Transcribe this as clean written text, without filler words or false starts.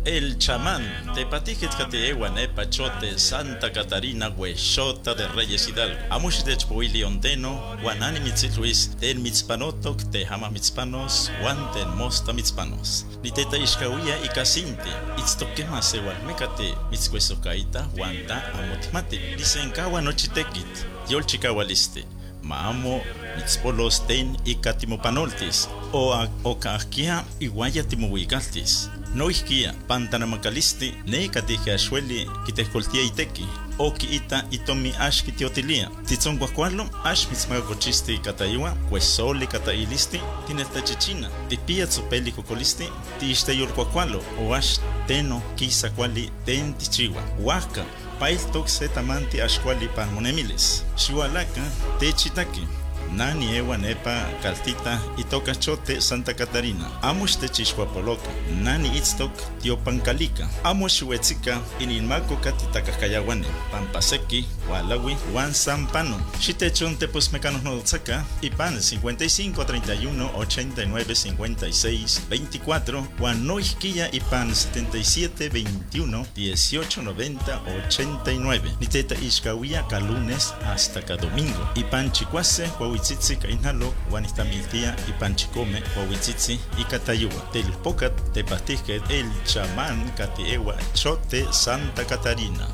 El chamán, tepatijet ewa nepa chote Santa Catarina huexota de Reyes Hidalgo. Amush de chpuili onteno, guanani mitzitluis, ten mitzpanotok, te hama mitzpanos, guan ten mosta mitzpanos. Ni teta ishkawia y casinti, itztokema sewal mecate, mitzcuesocaita, guanta amotimati. Dicen kawa nochitekit, yol chikawaliste. Maamo mitzpolos ten y catimopanoltis, o kahkia iguaya timuigaltis. No isquia, pantanamacalisti, ne catije achueli, quitescoltia iteki, o ita itomi ash kitiotilia. Titzon guacualo, ash mitzmagacochisti cataiwa, cuesoli catailisti, tinetachichina, tipia tsupeli cocolisti, tiisteyol guacualo, o ash teno, kisa quali ten tichiwa, huaca. Pail toxe tamanti ashquali panmonemiles. Xihualaca, techitaki. Nani ewa nepa caltita itoka chote Santa Catarina. Amush techixhuapoloca. Nani itztok tiopancalica. Amush huetzika ininmaco catitacascayahuane. Pampaseki, Hualawi, Juan Sampano. Xitechon tepos mecanos notzaka. Ipan 55 31 89 56 24. Juan Noisquilla Ipan 77 21 18 90 89. Niteta Ixcawia lunes hasta cada domingo. Ipan Chicuase, Huahuitzitzi Cainalo, Juanistamiltia y Panchicome, Huahuitzitzi y Catayua. Telpocat, Tepatije, el chamán Catiewa, Chote Santa Catarina.